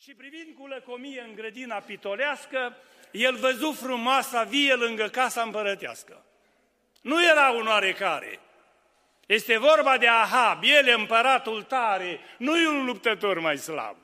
Și privind cu lăcomie în grădina pitorească, el văzu frumoasa vie lângă casa împărătească. Nu era un oarecare. Este vorba de Ahab, el e împăratul tare, nu e un luptător mai slab.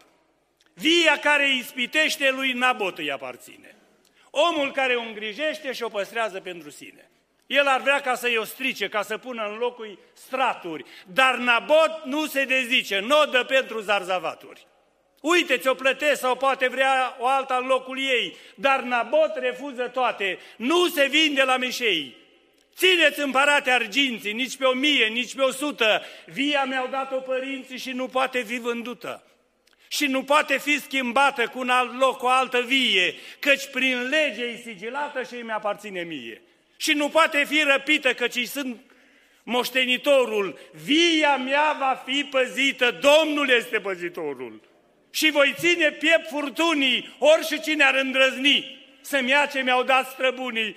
Via care îi ispitește lui Nabot îi aparține. Omul care o îngrijește și o păstrează pentru sine. El ar vrea ca să-i o strice, ca să pună în locul straturi, dar Nabot nu se dezice, nu o dă pentru zarzavaturi. Uite, ți-o plătesc sau poate vrea o alta în locul ei, dar Nabot refuză toate, nu se vinde la mișei. Țineți, împărate, arginții, nici pe 1000, nici pe 100, via mi-au dat-o părinții și nu poate fi vândută. Și nu poate fi schimbată cu un alt loc, cu o altă vie, căci prin lege e sigilată și îmi aparține mie. Și nu poate fi răpită, căci îi sunt moștenitorul. Via mea va fi păzită, Domnul este păzitorul. Și voi ține piept furtunii, orice cine ar îndrăzni să-mi ia ce mi-au dat străbunii,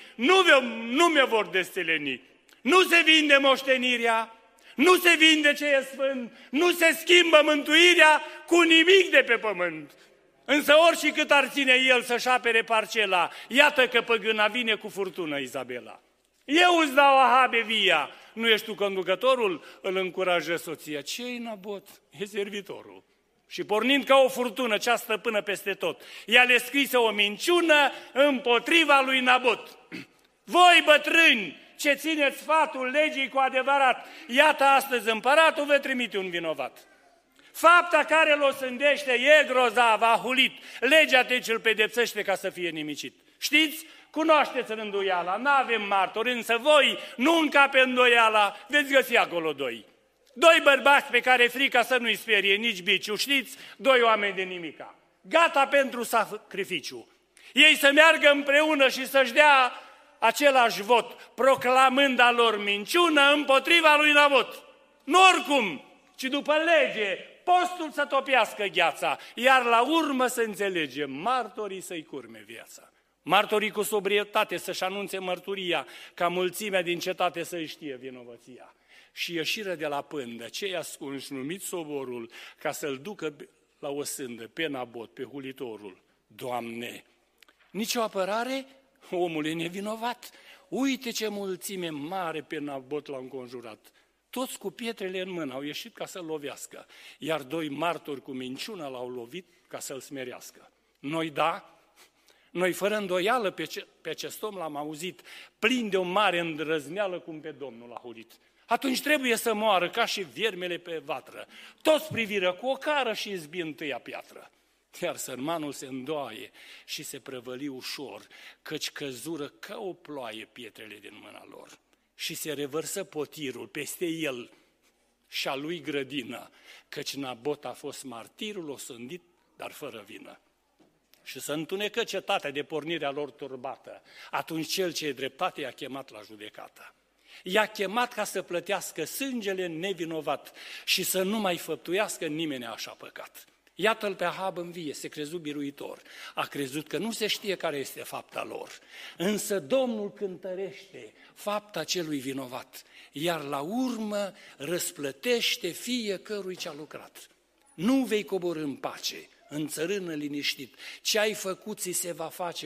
nu mi-o vor desțeleni. Nu se vinde moștenirea, nu se vinde ce e sfânt, nu se schimbă mântuirea cu nimic de pe pământ. Însă oricât ar ține el să-și apere parcela, iată că păgâna vine cu furtună, Izabela. Eu îți dau, Ahabe, via, nu ești tu conducătorul? Îl încurajă soția. Ce-i Nabot? E servitorul. Și pornind ca o furtună, cea stăpână peste tot, ea le scrise o minciună împotriva lui Nabot. Voi, bătrâni, ce țineți sfatul legii cu adevărat, iată astăzi împăratul vă trimite un vinovat. Fapta care îl osândește e grozavă, a hulit, legea deci îl pedepsește ca să fie nimicit. Știți? Cunoașteți rânduiala, n-avem martori, însă voi nu încape îndoiala, veți găsi acolo doi. Doi bărbați pe care frica să nu-i sperie nici biciu, știți? Doi oameni de nimica, gata pentru sacrificiu. Ei să meargă împreună și să-și dea același vot, proclamând a lor minciună împotriva lui Nabot. Nu oricum, ci după lege, postul să topească gheața, iar la urmă să înțelege martorii să-i curme viața. Martorii cu sobrietate să-și anunțe mărturia, ca mulțimea din cetate să-i știe vinovăția. Și ieșiră de la pândă, cei ascunși numiți soborul, ca să-l ducă la o sândă, pe Nabot, pe hulitorul. Doamne, nicio apărare? Omul e nevinovat. Uite ce mulțime mare pe Nabot l-a înconjurat. Toți cu pietrele în mână au ieșit ca să-l lovească, iar doi martori cu minciuna l-au lovit ca să-l smerească. Noi da, noi fără îndoială pe acest om l-am auzit, plin de o mare îndrăzneală cum pe Domnul l-a hulit. Atunci trebuie să moară ca și viermele pe vatră. Toți priviră cu ocară și izbi întâia piatră. Iar sărmanul se îndoaie și se prăvăli ușor, căci căzură ca o ploaie pietrele din mâna lor. Și se revărsă potirul peste el și a lui grădină, căci Nabot a fost martirul osândit, dar fără vină. Și să întunecă cetatea de pornirea lor turbată. Atunci cel ce e dreptate i-a chemat la judecată. I-a chemat ca să plătească sângele nevinovat și să nu mai făptuiască nimeni așa păcat. Iată-l pe Ahab în vie, se crezu biruitor. A crezut că nu se știe care este fapta lor. Însă Domnul cântărește fapta celui vinovat, iar la urmă răsplătește fiecărui ce a lucrat. Nu vei coborî în pace, în țărână liniștit. Ce ai făcut ți se va face